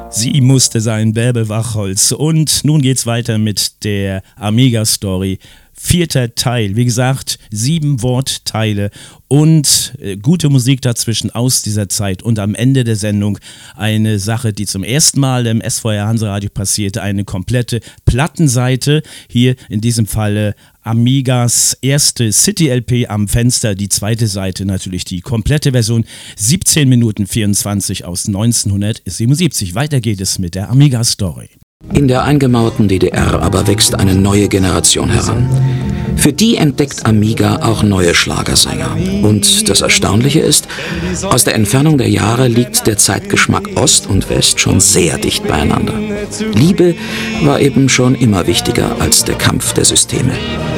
Sie musste sein, Bärbel Wachholz. Und nun geht's weiter mit der Amiga-Story. 4. Teil, wie gesagt, 7 Wortteile und gute Musik dazwischen aus dieser Zeit. Und am Ende der Sendung eine Sache, die zum ersten Mal im SVR Hanseradio passierte, eine komplette Plattenseite. Hier in diesem Falle Amigas erste City-LP am Fenster, die zweite Seite natürlich die komplette Version, 17 Minuten 24 aus 1977. Weiter geht es mit der Amiga-Story. In der eingemauerten DDR aber wächst eine neue Generation heran. Für die entdeckt Amiga auch neue Schlagersänger. Und das Erstaunliche ist, aus der Entfernung der Jahre liegt der Zeitgeschmack Ost und West schon sehr dicht beieinander. Liebe war eben schon immer wichtiger als der Kampf der Systeme.